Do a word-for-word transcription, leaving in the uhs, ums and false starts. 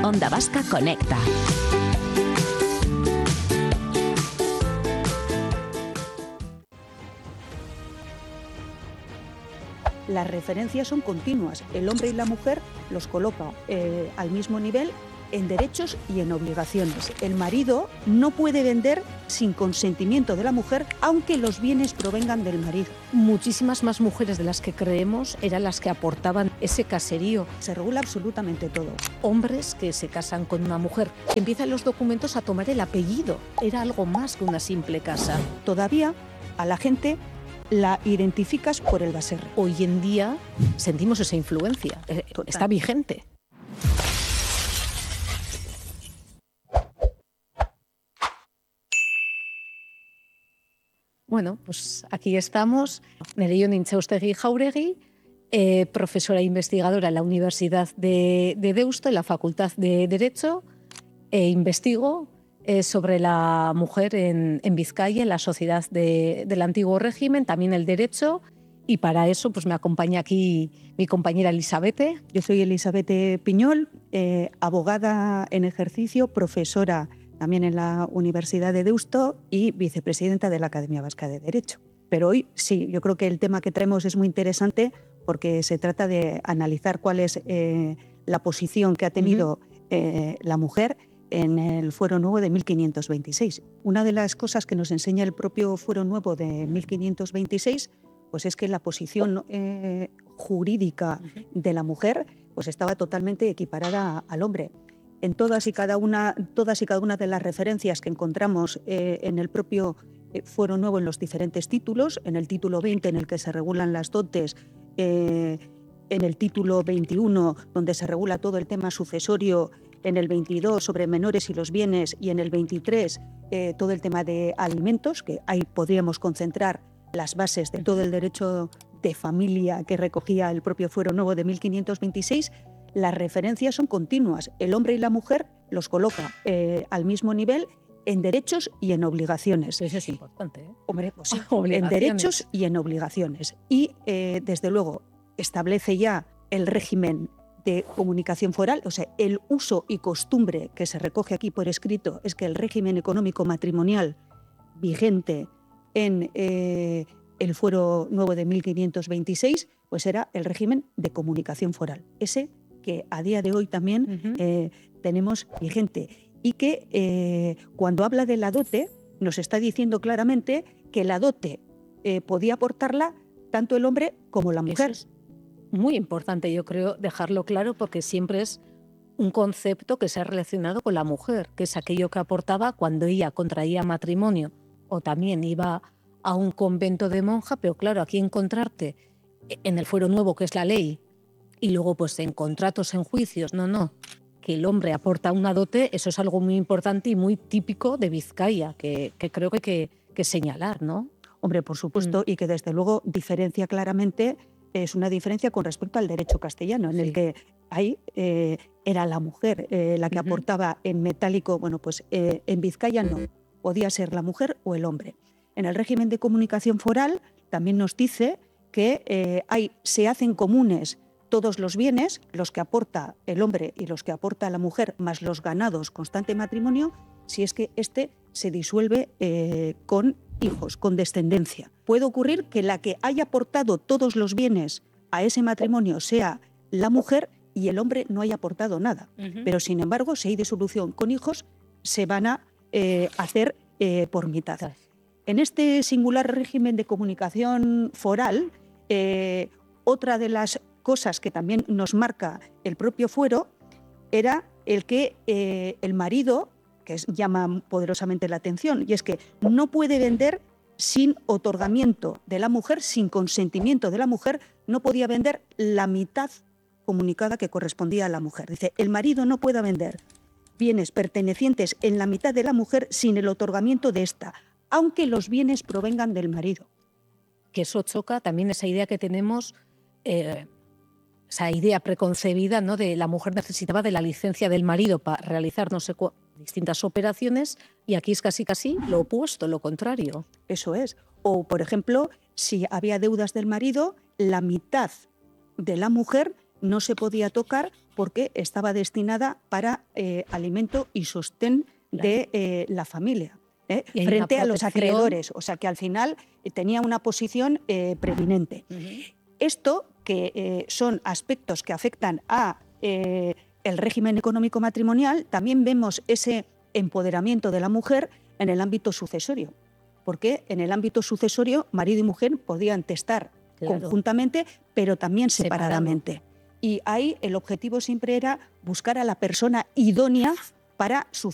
Onda Vasca Conecta. Las referencias son continuas. El hombre y la mujer los coloca eh, al mismo nivel en derechos y en obligaciones. El marido no puede vender sin consentimiento de la mujer, aunque los bienes provengan del marido. Muchísimas más mujeres de las que creemos eran las que aportaban ese caserío. Se regula absolutamente todo. Hombres que se casan con una mujer, que empiezan los documentos a tomar el apellido. Era algo más que una simple casa. Todavía a la gente la identificas por el baserre. Hoy en día sentimos esa influencia. Total. Está vigente. Bueno, pues aquí estamos, Nereida Intxaustegi Jauregui, eh, profesora e investigadora en la Universidad de, de Deusto, en la Facultad de Derecho, e investigo eh, sobre la mujer en, en Vizcaya, en la sociedad de, del antiguo régimen, también el derecho, y para eso pues me acompaña aquí mi compañera Elisabete. Yo soy Elisabete Piñol, eh, abogada en ejercicio, profesora también en la Universidad de Deusto y vicepresidenta de la Academia Vasca de Derecho. Pero hoy sí, yo creo que el tema que traemos es muy interesante porque se trata de analizar cuál es eh, la posición que ha tenido uh-huh. eh, la mujer en el Fuero Nuevo de mil quinientos veintiséis. Una de las cosas que nos enseña el propio Fuero Nuevo de mil quinientos veintiséis pues es que la posición eh, jurídica uh-huh. de la mujer pues estaba totalmente equiparada al hombre. En todas y cada una, todas y cada una de las referencias que encontramos eh, en el propio eh, Fuero Nuevo en los diferentes títulos, en el título veinte en el que se regulan las dotes, eh, en el título veintiuno donde se regula todo el tema sucesorio, en el veintidós sobre menores y los bienes y en el veintitrés eh, todo el tema de alimentos, que ahí podríamos concentrar las bases de todo el derecho de familia que recogía el propio Fuero Nuevo de mil quinientos veintiséis, las referencias son continuas. El hombre y la mujer los coloca eh, al mismo nivel en derechos y en obligaciones. Eso es importante, ¿eh? Hombre, pues sí, en derechos y en obligaciones. Y, eh, desde luego, establece ya el régimen de comunicación foral, o sea, el uso y costumbre que se recoge aquí por escrito es que el régimen económico matrimonial vigente en eh, el Fuero Nuevo de mil quinientos veintiséis, pues era el régimen de comunicación foral. Ese que a día de hoy también uh-huh. eh, tenemos vigente y que eh, cuando habla de la dote nos está diciendo claramente que la dote eh, podía aportarla tanto el hombre como la mujer. Eso es muy importante, yo creo, dejarlo claro porque siempre es un concepto que se ha relacionado con la mujer, que es aquello que aportaba cuando ella contraía matrimonio o también iba a un convento de monja, pero claro, aquí encontrarte en el Fuero Nuevo, que es la ley, y luego pues en contratos, en juicios, no, no, que el hombre aporta una dote, eso es algo muy importante y muy típico de Vizcaya, que, que creo que hay que, que señalar, ¿no? Hombre, por supuesto, mm. y que desde luego diferencia claramente, es una diferencia con respecto al derecho castellano, en sí. el que ahí eh, era la mujer eh, la que uh-huh. aportaba en metálico, bueno, pues eh, en Vizcaya no, podía ser la mujer o el hombre. En el régimen de comunicación foral también nos dice que eh, hay, se hacen comunes todos los bienes, los que aporta el hombre y los que aporta la mujer, más los ganados constante matrimonio, si es que este se disuelve eh, con hijos, con descendencia. Puede ocurrir que la que haya aportado todos los bienes a ese matrimonio sea la mujer y el hombre no haya aportado nada. Uh-huh. Pero sin embargo, si hay disolución con hijos, se van a eh, hacer eh, por mitad. Uh-huh. En este singular régimen de comunicación foral, eh, otra de las cosas que también nos marca el propio fuero era el que eh, el marido, que es, llama poderosamente la atención, y es que no puede vender sin otorgamiento de la mujer, sin consentimiento de la mujer, no podía vender la mitad comunicada que correspondía a la mujer. Dice, el marido no puede vender bienes pertenecientes en la mitad de la mujer sin el otorgamiento de esta, aunque los bienes provengan del marido. Que eso choca también esa idea que tenemos, eh, esa idea preconcebida, ¿no?, de la mujer necesitaba de la licencia del marido para realizar no sé cu- distintas operaciones, y aquí es casi casi lo opuesto, lo contrario. Eso es. O, por ejemplo, si había deudas del marido, la mitad de la mujer no se podía tocar porque estaba destinada para eh, alimento y sostén de eh, la familia, ¿eh? frente a los acreedores, o sea que al final eh, tenía una posición eh, preeminente. Uh-huh. Esto, que eh, son aspectos que afectan a eh, el régimen económico matrimonial, también vemos ese empoderamiento de la mujer en el ámbito sucesorio, porque en el ámbito sucesorio marido y mujer podían testar claro. conjuntamente, pero también separadamente. Separado. Y ahí el objetivo siempre era buscar a la persona idónea para suceder.